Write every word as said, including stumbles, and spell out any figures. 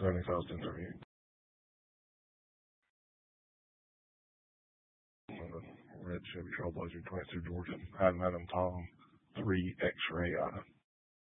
seventy South ten thirty-eight. Red Chevy Trailblazer, twenty-two Georgia. Item Item Tom, three X-ray item.